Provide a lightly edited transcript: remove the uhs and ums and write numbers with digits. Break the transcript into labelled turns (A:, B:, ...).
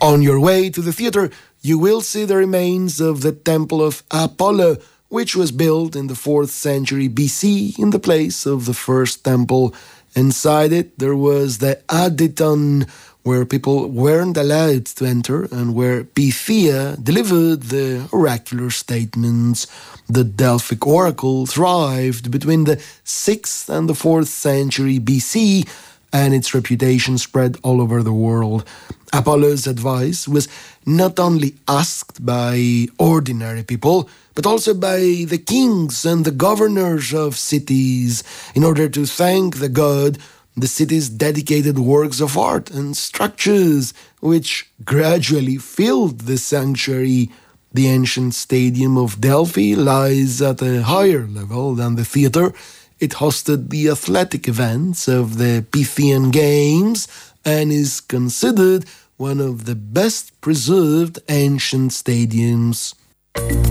A: On your way to the theater, you will see the remains of the Temple of Apollo, which was built in the 4th century BC in the place of the first temple. Inside it, there was the Adyton, where people weren't allowed to enter and where Pythia delivered the oracular statements. The Delphic oracle thrived between the 6th and the 4th century BC, and its reputation spread all over the world. Apollo's advice was not only asked by ordinary people, but also by the kings and the governors of cities. In order to thank the god, the cities dedicated works of art and structures, which gradually filled the sanctuary. The ancient stadium of Delphi lies at a higher level than the theater. It hosted the athletic events of the Pythian Games and is considered one of the best preserved ancient stadiums.